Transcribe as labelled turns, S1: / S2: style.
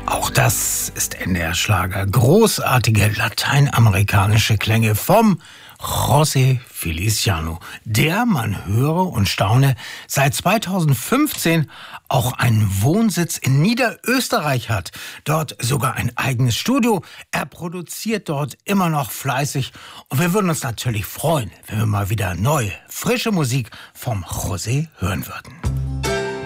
S1: Auch das ist NDR-Schlager. Großartige lateinamerikanische Klänge vom José Feliciano, der, man höre und staune, seit 2015 auch einen Wohnsitz in Niederösterreich hat. Dort sogar ein eigenes Studio. Er produziert dort immer noch fleißig. Und wir würden uns natürlich freuen, wenn wir mal wieder neue, frische Musik vom José hören würden.